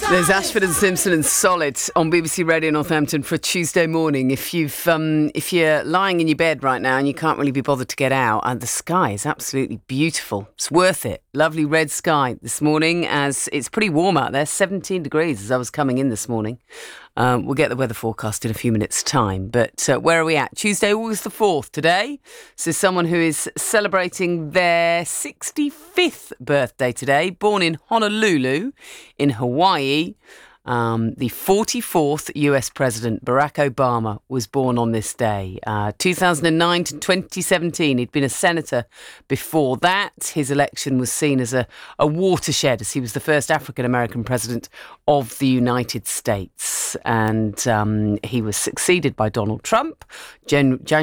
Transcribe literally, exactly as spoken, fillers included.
There's Ashford and Simpson and Solid on B B C Radio Northampton for a Tuesday morning. If you've um, if you're lying in your bed right now and you can't really be bothered to get out, and the sky is absolutely beautiful. It's worth it. Lovely red sky this morning, as it's pretty warm out there, seventeen degrees as I was coming in this morning. Um, we'll get the weather forecast in a few minutes' time. But uh, where are we at? Tuesday, August the fourth today. So someone who is celebrating their sixty-fifth birthday today, born in Honolulu in Hawaii. Um, the forty-fourth U S President, Barack Obama, was born on this day. Uh, two thousand nine to twenty seventeen, he'd been a senator before that. His election was seen as a, a watershed, as he was the first African-American president of the United States. And um, he was succeeded by Donald Trump, Jan- January